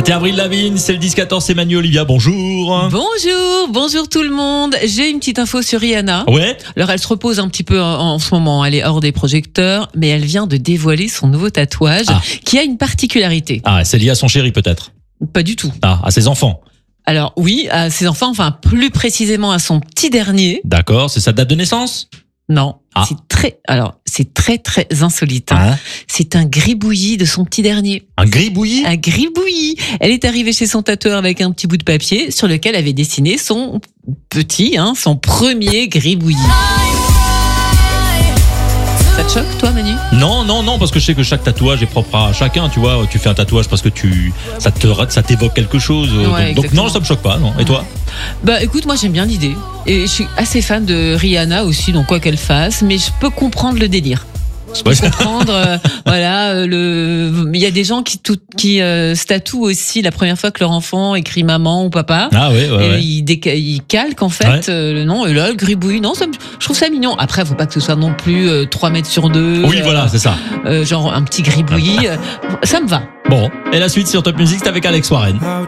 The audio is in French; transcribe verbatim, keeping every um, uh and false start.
C'était Avril Lavigne, c'est le dix quatorze, c'est Manu Olivia, bonjour. Bonjour, bonjour tout le monde. J'ai une petite info sur Rihanna. Ouais. Alors elle se repose un petit peu en, en ce moment, elle est hors des projecteurs, mais elle vient de dévoiler son nouveau tatouage Ah. qui a une particularité. Ah, c'est lié à son chéri peut-être. Pas du tout. Ah, à ses enfants. Alors oui, à ses enfants, enfin plus précisément à son petit dernier. D'accord, c'est sa date de naissance. Non, Ah. c'est très, alors c'est très très insolite. hein. Hein C'est un gribouillis de son petit dernier. Un gribouillis. Un gribouillis. Elle est arrivée chez son tatoueur avec un petit bout de papier sur lequel avait dessiné son petit, hein, son premier gribouillis. Ça te choque, toi, Manu? Non, non, non, parce que je sais que chaque tatouage est propre à chacun, tu vois. Tu fais un tatouage parce que tu, ça te, ça t'évoque quelque chose. Ouais, donc, donc exactement. non, ça me choque pas, non. Et toi? Bah écoute, moi j'aime bien l'idée. Et je suis assez fan de Rihanna aussi, donc quoi qu'elle fasse, mais je peux comprendre le délire. Je peux Ouais. comprendre, euh, voilà, euh, le. Il y a des gens qui tout, qui euh, se tatouent aussi la première fois que leur enfant écrit maman ou papa. Ah ouais, ouais, Et ouais. ils, déca- ils calquent en fait Ouais. euh, le nom. Et là, le gribouillis, non, ça me- je trouve ça mignon. Après, faut pas que ce soit non plus euh, trois mètres sur deux. Oui, voilà, c'est ça. Euh, genre un petit gribouillis. euh, ça me va. Bon, et la suite sur Top Music, c'est avec Alex Warren.